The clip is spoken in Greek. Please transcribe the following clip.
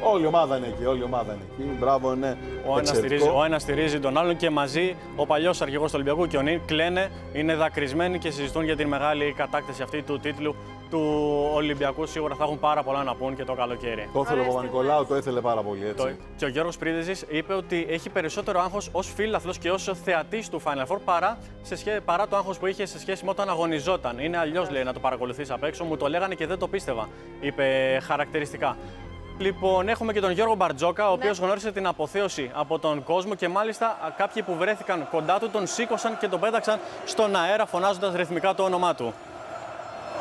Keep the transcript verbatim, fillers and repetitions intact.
Όλη η ομάδα είναι εκεί, όλη η ομάδα είναι εκεί. Μπράβο, είναι ο ένας, στηρίζει, ο ένας στηρίζει τον άλλον και μαζί ο παλιός αρχηγός του Ολυμπιακού και ο Νίν κλαίνε, είναι δακρυσμένοι και συζητούν για την μεγάλη κατάκτηση αυτή του τίτλου του Ολυμπιακού. Σίγουρα θα έχουν πάρα πολλά να πούν και το καλοκαίρι. Το ήθελε ο Παπα-Νικολάου, το ήθελε πάρα πολύ έτσι. Το... Και ο Γιώργος Πρίδεζης είπε ότι έχει περισσότερο άγχος ως φίλαθλος και ως θεατής του Final Four παρά, σε σχέ... παρά το άγχος που είχε σε σχέση με όταν αγωνιζόταν. Είναι αλλιώς, λέει, να το παρακολουθείς απ' έξω. Μου το λέγανε και δεν το πίστευα, είπε χαρακτηριστικά. Λοιπόν, έχουμε και τον Γιώργο Μπαρτζόκα, ο οποίος ναι. γνώρισε την αποθέωση από τον κόσμο και μάλιστα κάποιοι που βρέθηκαν κοντά του τον σήκωσαν και τον πέταξαν στον αέρα φωνάζοντας ρυθμικά το όνομά του.